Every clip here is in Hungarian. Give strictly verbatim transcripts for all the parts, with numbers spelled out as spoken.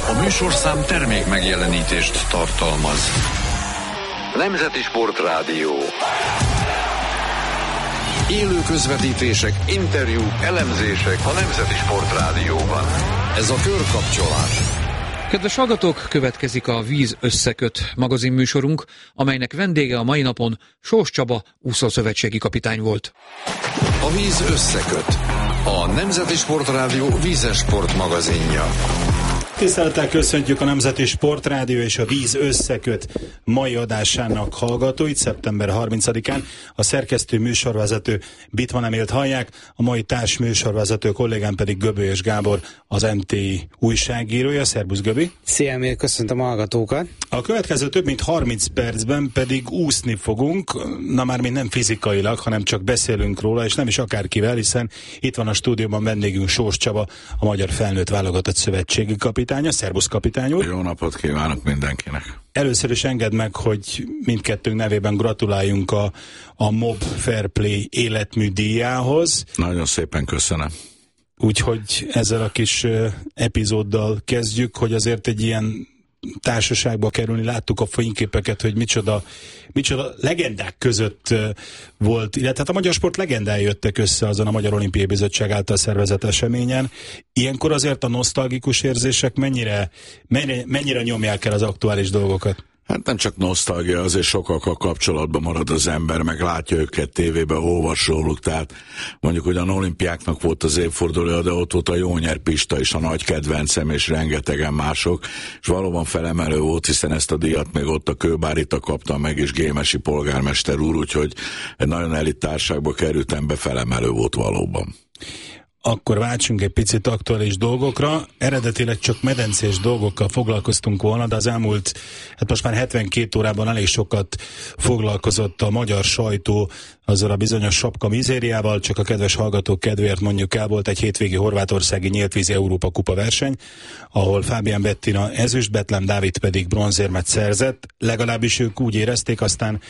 A műsorszám termék megjelenítést tartalmaz. Nemzeti Sportrádió. Élő közvetítések, interjúk, elemzések a Nemzeti Sportrádióban. Ez a Körkapcsolás. Kedves hallgatók, következik a Víz Összeköt magazinműsorunk, amelynek vendége a mai napon Sós Csaba úszószövetségi kapitány volt. A Víz Összeköt. A Nemzeti Sportrádió vízes sport magazinja. Tisztelettel köszöntjük a Nemzeti Sportrádió és a Víz Összeköt mai adásának hallgatóit szeptember harmincadikán. A szerkesztő műsorvezető Bitman Emélt hallják, a mai társ műsorvezető kollégám pedig Göbölyös Gábor, az em té i újságírója. Szerbusz Göbi! Szia Emil, köszöntöm a hallgatókat! A következő több mint harminc percben pedig úszni fogunk, na már még nem fizikailag, hanem csak beszélünk róla, és nem is akárkivel, hiszen itt van a stúdióban vendégünk Sós Csaba, a Magyar Felnőtt Válogatott Szövetségi kapitány. Szerbusz kapitány úr! Jó napot kívánok mindenkinek! Először is engedd meg, hogy mindkettőnk nevében gratuláljunk a, a Mob Fair Play életmű díjához. Nagyon szépen köszönöm. Úgyhogy ezzel a kis uh, epizóddal kezdjük, hogy azért egy ilyen társaságba kerülni, láttuk a fényképeket, hogy micsoda, micsoda legendák között uh, volt, illetve hát a magyar sport legendái jöttek össze azon a Magyar Olimpiai Bizottság által szervezett eseményen. Ilyenkor azért a nosztalgikus érzések mennyire, mennyire, mennyire nyomják el az aktuális dolgokat? Hát nem csak nosztalgia, azért sokakkal kapcsolatban marad az ember, meg látja őket tévében, olvas róluk, tehát mondjuk, hogy a olimpiáknak volt az évfordulója, de ott volt a Jónyer Pista is a nagy kedvencem, és rengetegen mások, és valóban felemelő volt, hiszen ezt a díjat még ott a Kőbárita kapta meg, és Gémesi polgármester úr, úgyhogy egy nagyon elit társaságba kerültem be, felemelő volt valóban. Akkor váltsunk egy picit aktuális dolgokra. Eredetileg csak medencés dolgokkal foglalkoztunk volna, de az elmúlt, hát most már hetvenkét órában elég sokat foglalkozott a magyar sajtó azzal a bizonyos sapka mizériával, csak a kedves hallgatók kedvéért mondjuk el, volt egy hétvégi horvátországi nyíltvízi Európa kupa verseny, ahol Fábián Bettina ezüst, Betlem Dávid pedig bronzérmet szerzett, legalábbis ők úgy érezték, aztán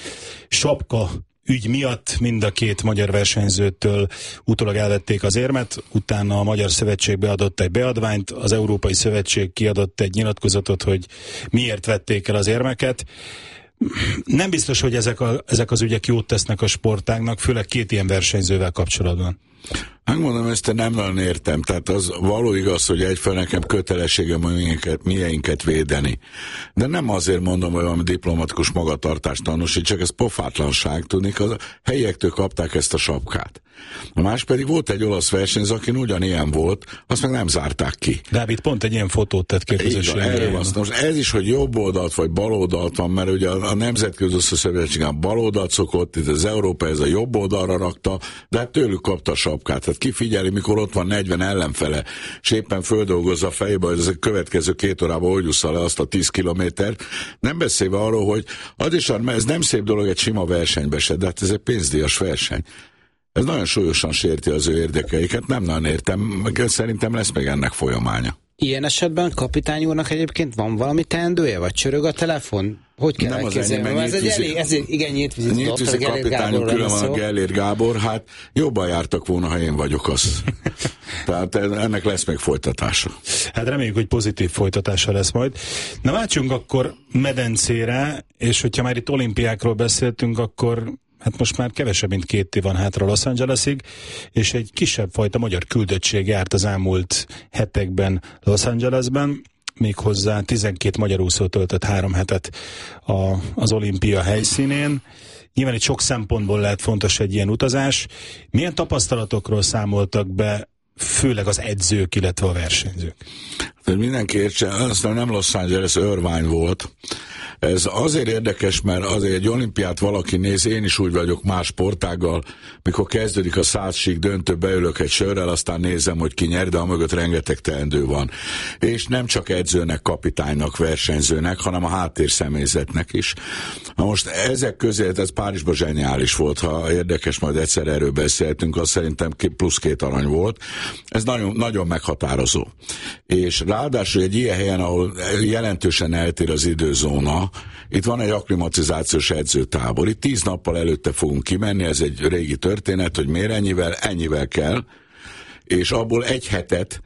sapka ügy miatt mind a két magyar versenyzőtől utólag elvették az érmet, utána a Magyar Szövetség beadott egy beadványt, az Európai Szövetség kiadott egy nyilatkozatot, hogy miért vették el az érmeket. Nem biztos, hogy ezek, a, ezek az ügyek jót tesznek a sportágnak, főleg két ilyen versenyzővel kapcsolatban. Megmondom, ezt nem nagyon értem. Tehát az való igaz, hogy egyfelől nekem kötelességem miénket, miénket védeni. De nem azért mondom, hogy valami diplomatikus magatartást tanúsít, csak ez pofátlanság, tudnék, a helyiektől kapták ezt a sapkát. A más pedig volt egy olasz versenyző, aki ugyanilyen volt, azt meg nem zárták ki. Dávid pont egy ilyen fotót tett ki a közösségben. Most ez is, hogy jobb oldalt vagy bal oldalt van, mert ugye a, a Nemzetközi Szövetségen bal oldalt szokott, itt az Európa ez a jobb oldalra rakta, de hát tőlük kapta a sapkát. Tehát kifigyeli, mikor ott van negyven ellenfele, és éppen földolgozza a fejébe, hogy ez a következő két órában hogy ússza le azt a tíz kilométert. Nem beszélve arról, hogy az is, ez nem szép dolog egy sima versenybe se, de hát ez egy pénzdíjas verseny. Ez nagyon súlyosan sérti az ő érdekeiket, nem nagyon értem, szerintem lesz még ennek folyamánya. Ilyen esetben kapitány úrnak egyébként van valami teendője, vagy csörög a telefon? Hogy kell elképzelni? Ez egy elég, ez egy igen nyíltvízi nyíltvízi kapitányunk külön van a Gellér Gábor, hát jobban jártak volna, ha én vagyok az. Tehát ennek lesz még folytatása. Hát reméljük, hogy pozitív folytatása lesz majd. Na váltsunk akkor medencére, és hogyha már itt olimpiákról beszéltünk, akkor hát most már kevesebb, mint két év van hátra Los Angelesig, és egy kisebb fajta magyar küldöttség járt az elmúlt hetekben Los Angelesben, méghozzá tizenkét magyar úszó töltött három hetet a, az olimpia helyszínén. Nyilván itt sok szempontból lehet fontos egy ilyen utazás. Milyen tapasztalatokról számoltak be, főleg az edzők, illetve a versenyzők? Hát, mindenki értse, aztán nem Los Angeles, Irvine volt. Ez azért érdekes, mert azért egy olimpiát valaki néz, én is úgy vagyok más sportággal, mikor kezdődik a százsík döntő, beülök egy sörrel, aztán nézem, hogy ki nyer, de a mögött rengeteg teendő van. És nem csak edzőnek, kapitánynak, versenyzőnek, hanem a háttérszemélyzetnek is. Na most ezek közé, ez Párizsban zseniális volt, ha érdekes, majd egyszer erről beszéltünk, az szerintem plusz két arany volt. Ez nagyon, nagyon meghatározó. És ráadásul egy ilyen helyen, ahol jelentősen eltér az időzóna, itt van egy akklimatizációs edzőtábor. Itt tíz nappal előtte fogunk kimenni, ez egy régi történet, hogy miért ennyivel, ennyivel kell, és abból egy hetet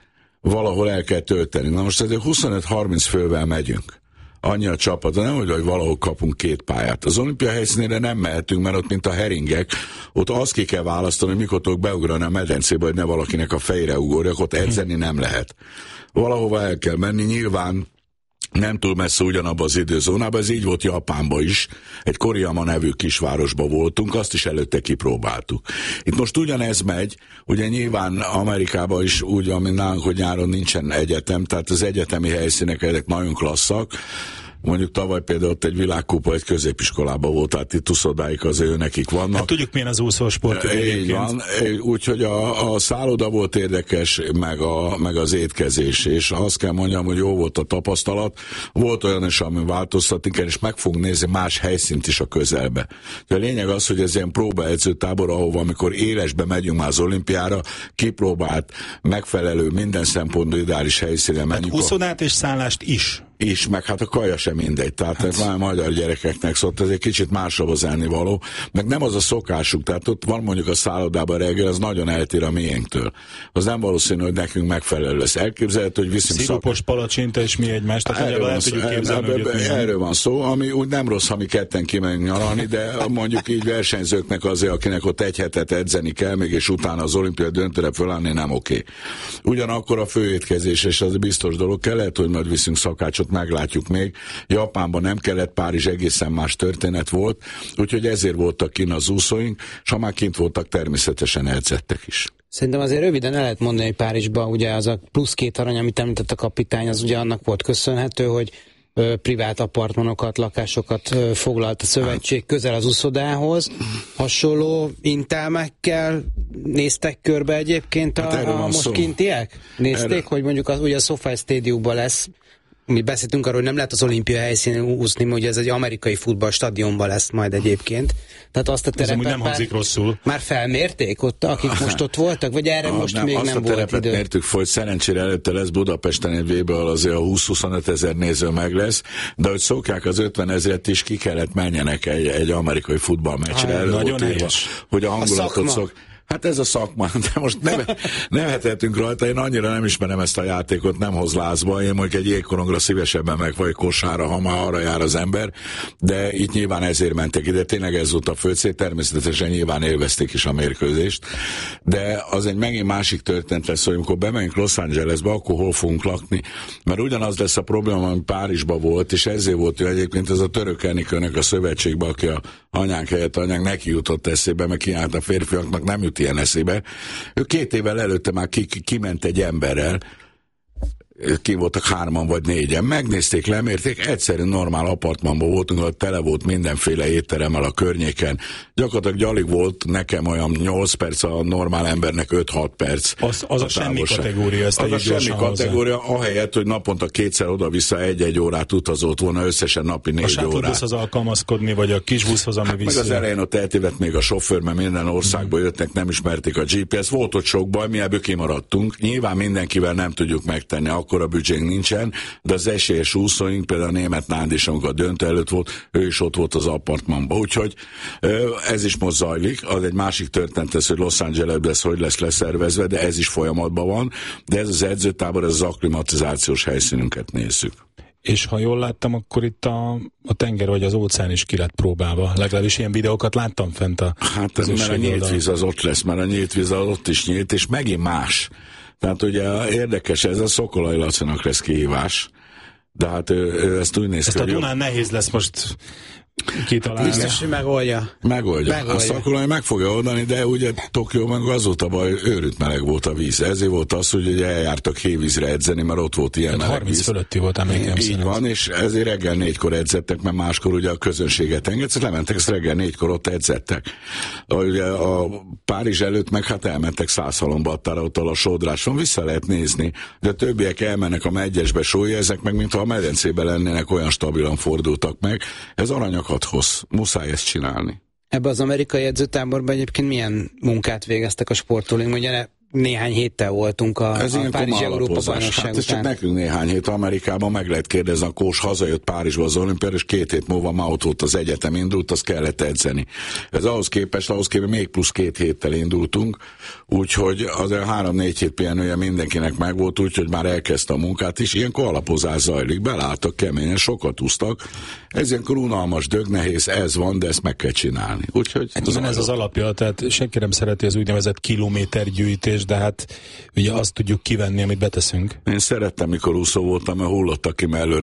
valahol el kell tölteni. Na most ezért huszonöt-harminc fővel megyünk. Annyi a csapat, de nem úgy, hogy valahol kapunk két pályát. Az olimpia helyszínére nem mehetünk, mert ott, mint a heringek, ott azt ki kell választani, hogy mikor tudok beugrani a medencébe, hogy ne valakinek a fejre ugorjak, ott edzeni nem lehet. Valahova el kell menni, nyilván nem túl messze ugyanabban az időzónában, ez így volt Japánban is, egy Koriyama nevű kisvárosban voltunk, azt is előtte kipróbáltuk. Itt most ugyanez megy, ugye nyilván Amerikában is úgy, mint nálunk, hogy nyáron nincsen egyetem, tehát az egyetemi helyszínek ezek nagyon klasszak. Mondjuk tavaly például ott egy világkupa egy középiskolában volt, tehát itt uszodáik az ő nekik vannak. Hát tudjuk, milyen az úszósport. Így van, úgyhogy a, a szálloda volt érdekes, meg, a, meg az étkezés, és azt kell mondjam, hogy jó volt a tapasztalat. Volt olyan is, ami változtatni kell, és meg fogunk nézni más helyszínt is a közelbe. De a lényeg az, hogy ez ilyen próbaedzőtábor, ahova amikor élesbe megyünk már az olimpiára, kipróbált, megfelelő, minden szempontból ideális helyszínre menjünk. Hát úszodát és szállást is. is, meg hát a kaja sem mindegy, tehát hát. Ez már magyar gyerekeknek szólt, ez egy kicsit másabb az ennivaló, meg nem az a szokásuk, tehát ott van mondjuk a szállodában reggel, az nagyon eltér a miénktől. Az nem valószínű, hogy nekünk megfelelő lesz. Elképzelhető, hogy viszünk szirupos szak... palacsinta és mi egymást, tehát erről, el tudjuk képzelni, erről, erről van szó, ami úgy nem rossz, ha mi ketten kimegyünk nyaralni, de mondjuk így versenyzőknek azért, akinek ott egy hetet edzeni kell, még és utána az olimpiai döntőre fölállni, nem oké. Ugyanakkor a főétkezés, és az biztos dolog kell, lehet, hogy majd viszünk szakácsot, meglátjuk még. Japánban nem kellett, Párizs egészen más történet volt, úgyhogy ezért voltak kint az úszóink, és ha már kint voltak, természetesen edzettek is. Szerintem azért röviden el lehet mondani, hogy Párizsban ugye az a plusz két arany, amit említett a kapitány, az ugye annak volt köszönhető, hogy ö, privát apartmanokat, lakásokat ö, foglalt a szövetség közel az uszodához. Hasonló intelmekkel néztek körbe egyébként a, hát a most szó. Kintiek? Nézték, erre. Hogy mondjuk az, ugye a SoFi Stadiumban lesz. Mi beszéltünk arról, hogy nem lehet az olimpia helyszínén úszni, hogy ez egy amerikai futballstadionban lesz majd egyébként. Tehát azt a terepet nem hangzik rosszul. Már felmérték ott, akik most ott voltak, vagy erre ah, most nem, még nem volt idő? Azt a terepet mértük folyt, szerencsére előtte lesz Budapesten egy vé bé, azért a húsz-huszonöt ezer néző meg lesz, de hogy szokják az ötven ezret is, ki kellett menjenek egy, egy amerikai futballmeccsre. Ah, nagyon helyes. Hogy a hangulatot szok... Hát ez a szakma, de most nem, nevethetünk rajta, én annyira nem ismerem ezt a játékot, nem hoz lázba, én mondjuk egy jégkorongra szívesebben meg vagy kosárra, ha már arra jár az ember, de itt nyilván ezért mentek ide, tényleg ez volt a fő cél, természetesen nyilván élvezték is a mérkőzést, de az egy megint másik történet lesz, hogy amikor bemegyünk Los Angelesbe, akkor hol fogunk lakni, mert ugyanaz lesz a probléma, ami Párizsban volt, és ezért volt, hogy egyébként ez a török Enikőnek a szövetségben, aki a anyánk helyett anyánk neki jutott eszébe, meg kiállt a férfiaknak, nem jut ilyen eszébe. Ő két évvel előtte már ki, ki, kiment egy emberrel, ki voltak hárman vagy négyen, megnézték, lemérték, egyszerű normál apartmanban voltunk, ahol tele volt mindenféle étteremmel a környéken. Gyakorlatilag alig volt nekem olyan nyolc perc, a normál embernek öt-hat perc. Az, az a, a semmi kategória. Ezt az a semmi kategória, hozzá. Ahelyett, hogy naponta kétszer oda-vissza egy-egy órát utazott volna, összesen napi négy órát. A sátorbuszhoz alkalmazkodni, vagy a kisbuszhoz, ami hát vissza. Meg az elején ott eltévedt még a sofőr, mert minden országból mm. jöttek, nem ismerték a gé pé es. Volt ott sok baj, mi ebből kimaradtunk. Nyilván mindenkivel nem tudjuk megtenni, akkor a büdzsénk nincsen, de az esélyes úszóink, például a német Nándi is, amikor a döntő előtt volt, ő is ott volt az apartmanban. Úgyhogy ez is most zajlik, az egy másik történet lesz, hogy Los Angelesben lesz, hogy lesz leszervezve, de ez is folyamatban van, de ez az edzőtábor, ez az akklimatizációs helyszínünket nézzük. És ha jól láttam, akkor itt a, a tenger vagy az óceán is ki lett próbálva. Legalábbis ilyen videókat láttam fent a Hát mert a nyílt víz az ott lesz, mert a nyílt víz az ott is nyílt, és megint más. Tehát ugye érdekes, ez a Szokolai Lacinak lesz kihívás, de hát ő, ő ezt úgy néz ki, ezt a Dunán nehéz lesz most kitalálni. Biztos, hogy megoldja. Megoldja. megoldja. A Szakolai meg fogja oldani, de ugye Tokió meg az volt a baj, őrült meleg volt a víz. Ezért volt az, hogy ugye eljártak hévízre edzeni, mert ott volt ilyen meleg harminc víz. fölötti volt emlékem Így van, és ezért reggel négykor edzettek, mert máskor ugye a közönséget engedsz, lementek, ezt reggel négykor ott edzettek. Ugye a Párizs előtt meg hát elmentek Szászhalombattára, ott a sodráson, vissza lehet nézni, de a többiek elmennek a megyesbe sólya, ezek meg mintha a medencében lennének, olyan stabilan fordultak meg. Ez aranyakat hoz. Muszáj ezt csinálni. Ebben az amerikai edzőtáborban egyébként milyen munkát végeztek a sportolóink? Ugye néhány héttel voltunk a, Ez a Párizsi Európa-bajnokság hát ez csak nekünk néhány hét. Amerikában meg lehet kérdezni, a Kós hazajött Párizsba az olimpiára, és két hét múlva már ott volt az egyetem indult, az kellett edzeni. Ez ahhoz képest, ahhoz képest még plusz két héttel indultunk, úgyhogy azért három-négy hét pihenője mindenkinek megvolt, úgyhogy már elkezdte a munkát is. Ilyenkor alapozás zajlik, belálltak keményen, sokat úsztak. Ez ilyenkor unalmas, dögnehéz, ez van, de ezt meg kell csinálni. Úgyhogy hát az, ez az alapja, tehát senki nem szereti az úgynevezett kilométergyűjtés, de hát ugye azt tudjuk kivenni, amit beteszünk. Én szerettem, mikor úszó voltam, mert hullottak ki mellőre